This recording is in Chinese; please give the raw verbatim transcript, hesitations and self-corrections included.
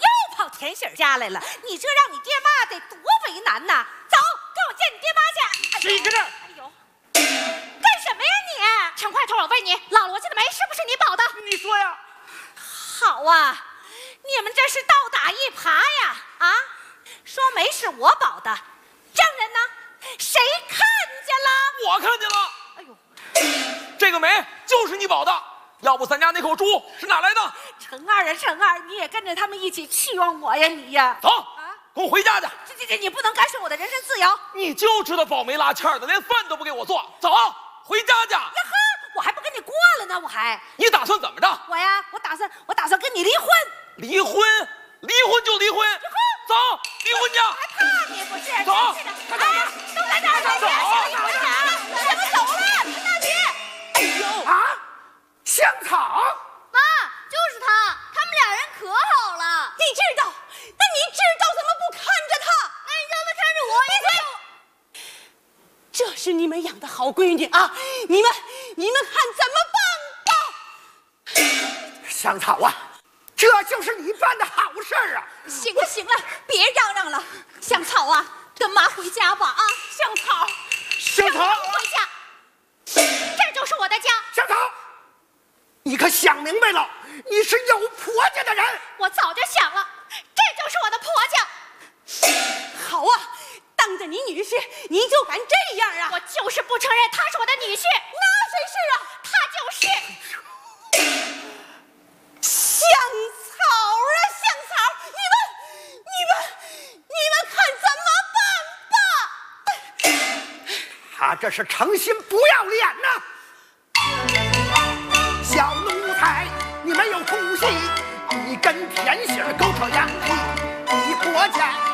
又跑田喜儿家来了，你这让你爹妈得多为难呐！走，跟我见你爹妈去。 谁跟这？ 哎呦，干什么呀你？陈块头，我问你，老罗家的煤是不是你保的？ 你说呀。 好啊，你们这是倒打一耙呀！啊，说煤是我保的，证人呢？谁看见了？ 我看见了。 哎呦， 这个煤就是你保的，要不咱家那口猪是哪来的？ 陈二啊，陈二，你也跟着他们一起气冤我呀你呀！ 走，啊，跟我回家去。 这这这，你不能干涉我的人身自由。 你就知道保煤拉纤的，连饭都不给我做。走，回家去。呀呵，我还不跟你过了呢，我还。 你打算怎么着？ 我呀，我打算，我打算跟你离婚。 离婚？离婚就离婚。走，离婚去。 还怕你不是？ 走， 哎，都在这儿呢。 走， 离婚去，怎么走了？陈大姐。 哎呦啊，香草。 妈，就是他，他们俩人可好了。 你知道？那你知道怎么不看着他？ 那你让他看着我。 闭嘴！这是你们养的好闺女啊，你们你们看怎么办吧？ 香草啊，这就是你办的好事儿啊！ 行了行了，别嚷嚷了。香草啊，跟妈回家吧啊！香草， 香草， 回家。这就是我的家。 香草，你可想明白了？你是有婆家的人。 我早就想了，这就是我的婆家。 好啊，当着你女婿，你就敢这样啊？ 我就是不承认他是我的女婿。 那谁是啊？ 他就是。 香草啊，香草，你们你们你们看怎么办吧？ 他这是诚心不要脸呐！小奴才，你没有出息，你跟田喜儿狗扯洋气，你婆家